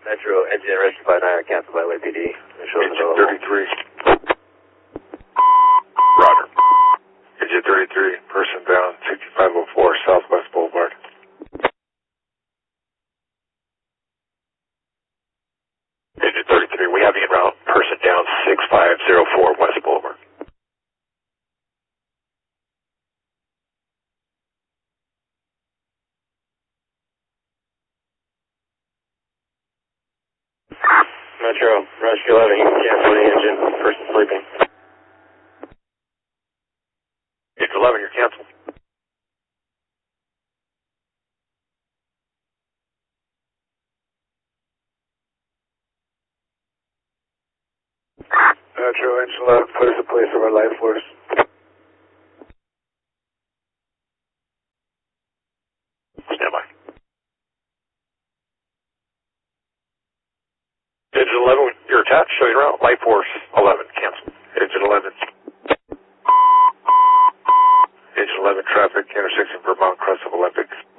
Metro, engine rescue by 9, canceled by LAPD. Engine 33. Roger. Engine 33, person down, 6504 Southwest Boulevard. Engine 33, we have you en route, person down, 6504 West Boulevard. Metro, rescue 11, you can cancel the engine, person sleeping. Engine 11, you're canceled. Metro, engine 11, put us in place of our life force. Stand by. Engine 11, you're attached, show you around. Life force 11, cancel. Engine 11. Engine 11, traffic, intersection Vermont, crest of Olympics.